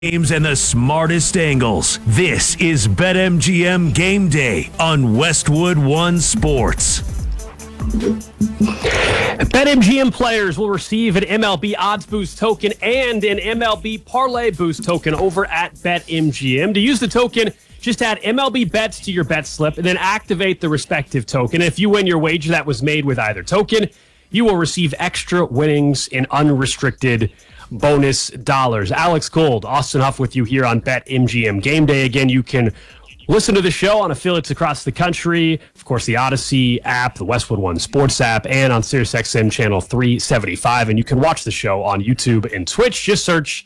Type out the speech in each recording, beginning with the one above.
Games and the smartest angles. This is BetMGM Game Day on Westwood One Sports. BetMGM players will receive an MLB Odds Boost token and an MLB Parlay Boost token over at BetMGM. To use the token, just add MLB bets to your bet slip and then activate the respective token. If you win your wager that was made with either token, you will receive extra winnings in unrestricted bonus dollars. Alex Gold, Austin Huff with you here on BetMGM Game Day. Again, you can listen to the show on affiliates across the country. Of course, the Odyssey app, the Westwood One Sports app, and on SiriusXM channel 375. And you can watch the show on YouTube and Twitch. Just search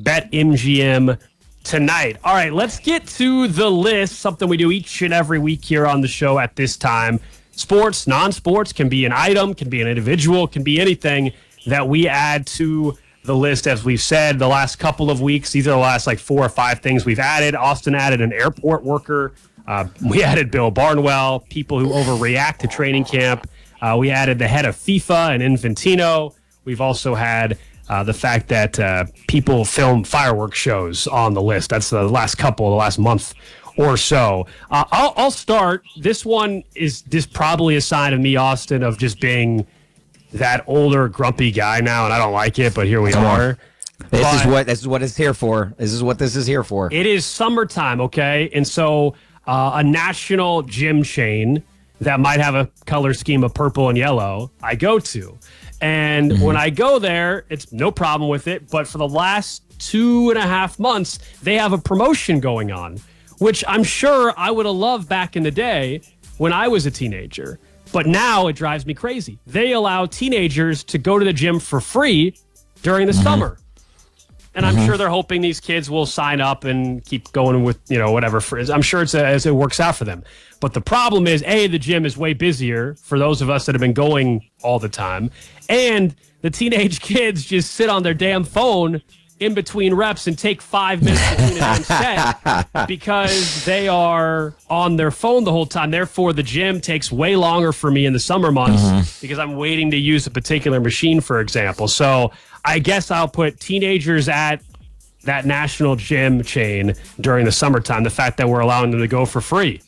BetMGM tonight. All right, let's get to the list, something we do each and every week here on the show at this time. Sports, non-sports, can be an item, can be an individual, can be anything that we add to the list. As we've said the last couple of weeks, these are the last 4 or 5 things we've added. Austin added an airport worker. We added Bill Barnwell, people who overreact to training camp. We added the head of FIFA and Infantino. We've also had the fact that people film fireworks shows on the list. That's the last month or so. I'll start. This one is just probably a sign of me, Austin, of just being that older, grumpy guy now, and I don't like it, but here we are. This is what it's here for. This is what this is here for. It is summertime, okay? And so a national gym chain that might have a color scheme of purple and yellow, I go to. And when I go there, it's no problem with it. But for the last 2.5 months, they have a promotion going on, which I'm sure I would have loved back in the day when I was a teenager. But now it drives me crazy. They allow teenagers to go to the gym for free during the summer. And I'm sure they're hoping these kids will sign up and keep going with, whatever. I'm sure as it works out for them. But the problem is, A, the gym is way busier for those of us that have been going all the time. And the teenage kids just sit on their damn phone in between reps and take 5 minutes between a set because they are on their phone the whole time. Therefore, the gym takes way longer for me in the summer months because I'm waiting to use a particular machine, for example. So I guess I'll put teenagers at that national gym chain during the summertime, the fact that we're allowing them to go for free.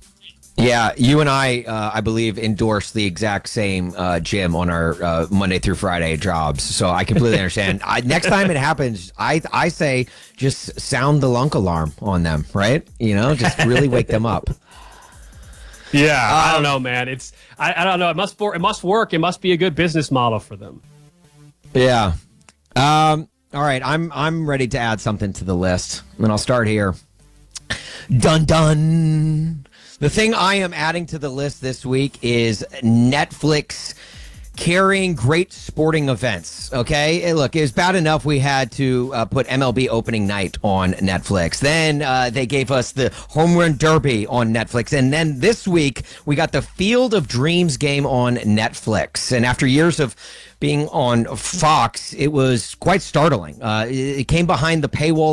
Yeah, you and I believe, endorse the exact same gym on our Monday through Friday jobs. So I completely understand. Next time it happens, I say just sound the lunk alarm on them, right? Just really wake them up. Yeah, I don't know, man. I don't know. It must work. It must be a good business model for them. Yeah. All right, I'm ready to add something to the list, and I'll start here. Dun dun. The thing I am adding to the list this week is Netflix carrying great sporting events, okay? Hey, look, it was bad enough we had to put MLB opening night on Netflix. Then they gave us the Home Run Derby on Netflix. And then this week, we got the Field of Dreams game on Netflix. And after years of being on Fox, it was quite startling. It came behind the paywall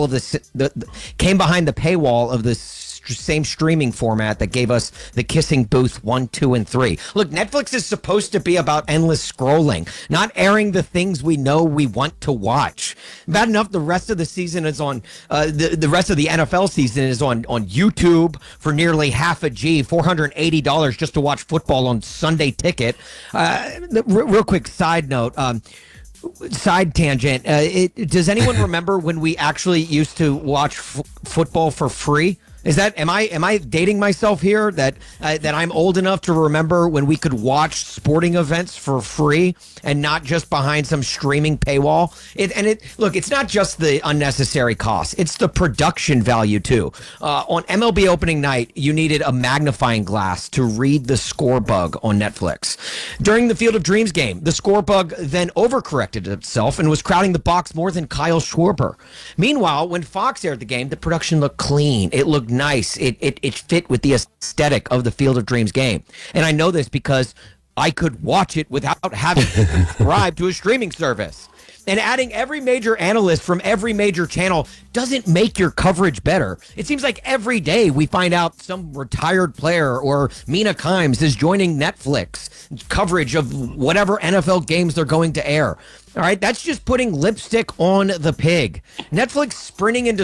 of the same streaming format that gave us the Kissing Booth 1, 2, and 3. Look, Netflix is supposed to be about endless scrolling, not airing the things we know we want to watch. Bad enough the rest of the season is on, the rest of the NFL season is on YouTube for nearly half a G, $480 just to watch football on Sunday Ticket. Real quick side note, side tangent. Does anyone remember when we actually used to watch football for free? Am I dating myself here that I'm old enough to remember when we could watch sporting events for free and not just behind some streaming paywall? Look, it's not just the unnecessary cost; it's the production value too. On MLB opening night, you needed a magnifying glass to read the score bug on Netflix. During the Field of Dreams game, the score bug then overcorrected itself and was crowding the box more than Kyle Schwarber. Meanwhile, when Fox aired the game, the production looked clean. It looked nice. It fit with the aesthetic of the Field of Dreams game. And I know this because I could watch it without having to subscribe to a streaming service. And adding every major analyst from every major channel doesn't make your coverage better. It seems like every day we find out some retired player or Mina Kimes is joining Netflix coverage of whatever NFL games they're going to air. All right, that's just putting lipstick on the pig. Netflix sprinting into